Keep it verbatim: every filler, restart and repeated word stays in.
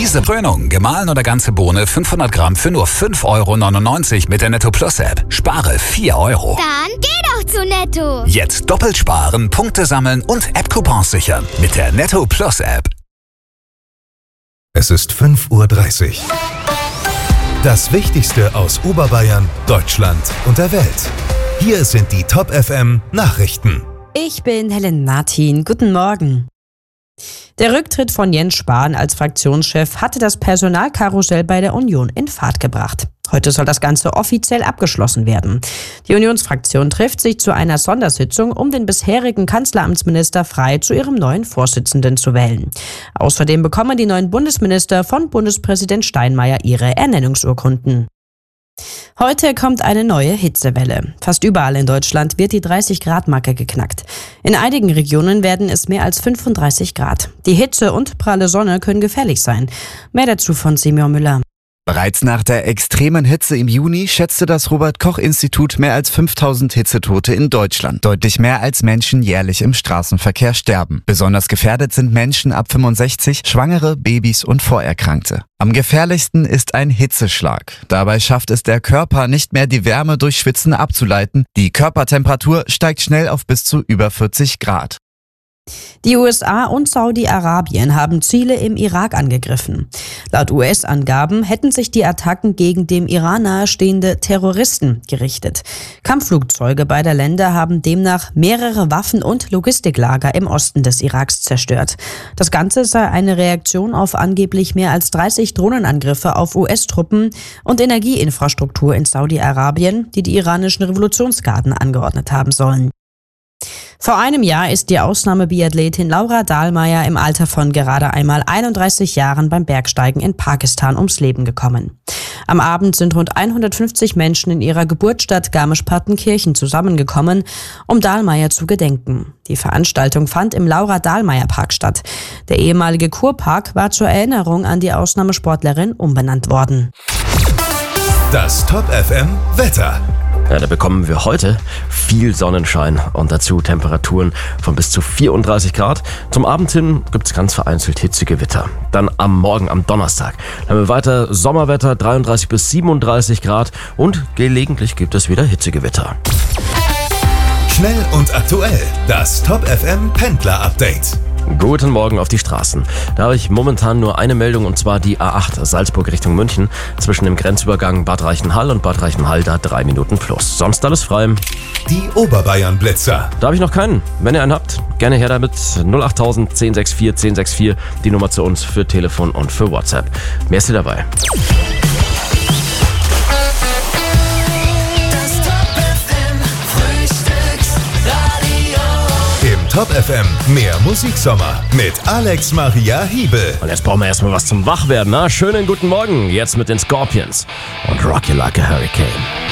Diese Krönung, gemahlen oder ganze Bohne fünfhundert Gramm für nur fünf Euro neunundneunzig mit der Netto Plus App. Spare vier Euro. Dann geh doch zu Netto. Jetzt doppelt sparen, Punkte sammeln und App-Coupons sichern mit der Netto Plus App. Es ist fünf Uhr dreißig. Das Wichtigste aus Oberbayern, Deutschland und der Welt. Hier sind die Top F M Nachrichten. Ich bin Helen Martin. Guten Morgen. Der Rücktritt von Jens Spahn als Fraktionschef hatte das Personalkarussell bei der Union in Fahrt gebracht. Heute soll das Ganze offiziell abgeschlossen werden. Die Unionsfraktion trifft sich zu einer Sondersitzung, um den bisherigen Kanzleramtsminister Frey zu ihrem neuen Vorsitzenden zu wählen. Außerdem bekommen die neuen Bundesminister von Bundespräsident Steinmeier ihre Ernennungsurkunden. Heute kommt eine neue Hitzewelle. Fast überall in Deutschland wird die dreißig-Grad-Marke geknackt. In einigen Regionen werden es mehr als fünfunddreißig Grad. Die Hitze und pralle Sonne können gefährlich sein. Mehr dazu von Simeon Müller. Bereits nach der extremen Hitze im Juni schätzte das Robert-Koch-Institut mehr als fünftausend Hitzetote in Deutschland. Deutlich mehr als Menschen jährlich im Straßenverkehr sterben. Besonders gefährdet sind Menschen ab fünfundsechzig, Schwangere, Babys und Vorerkrankte. Am gefährlichsten ist ein Hitzeschlag. Dabei schafft es der Körper nicht mehr, die Wärme durch Schwitzen abzuleiten. Die Körpertemperatur steigt schnell auf bis zu über vierzig Grad. Die U S A und Saudi-Arabien haben Ziele im Irak angegriffen. Laut U S-Angaben hätten sich die Attacken gegen dem Iran nahestehende Terroristen gerichtet. Kampfflugzeuge beider Länder haben demnach mehrere Waffen- und Logistiklager im Osten des Iraks zerstört. Das Ganze sei eine Reaktion auf angeblich mehr als dreißig Drohnenangriffe auf U S-Truppen und Energieinfrastruktur in Saudi-Arabien, die die iranischen Revolutionsgarden angeordnet haben sollen. Vor einem Jahr ist die Ausnahmebiathletin Laura Dahlmeier im Alter von gerade einmal einunddreißig Jahren beim Bergsteigen in Pakistan ums Leben gekommen. Am Abend sind rund hundertfünfzig Menschen in ihrer Geburtsstadt Garmisch-Partenkirchen zusammengekommen, um Dahlmeier zu gedenken. Die Veranstaltung fand im Laura-Dahlmeier-Park statt. Der ehemalige Kurpark war zur Erinnerung an die Ausnahmesportlerin umbenannt worden. Das Top F M Wetter. Ja, da bekommen wir heute viel Sonnenschein und dazu Temperaturen von bis zu vierunddreißig Grad. Zum Abend hin gibt es ganz vereinzelt Hitzegewitter. Dann am Morgen, am Donnerstag, haben wir weiter Sommerwetter, dreiunddreißig bis siebenunddreißig Grad und gelegentlich gibt es wieder Hitzegewitter. Schnell und aktuell, das Top F M Pendler Update. Guten Morgen auf die Straßen. Da habe ich momentan nur eine Meldung und zwar die A acht Salzburg Richtung München. Zwischen dem Grenzübergang Bad Reichenhall und Bad Reichenhall da drei Minuten plus. Sonst alles frei. Die Oberbayern Blitzer. Da habe ich noch keinen. Wenn ihr einen habt, gerne her damit. null acht null null null eins sechs vier eins sechs vier, die Nummer zu uns für Telefon und für WhatsApp. Mehr ist hier dabei. Top F M, mehr Musiksommer mit Alex Maria Hiebel. Und jetzt brauchen wir erstmal was zum Wachwerden. Na? Schönen guten Morgen, jetzt mit den Scorpions und Rock You Like a Hurricane.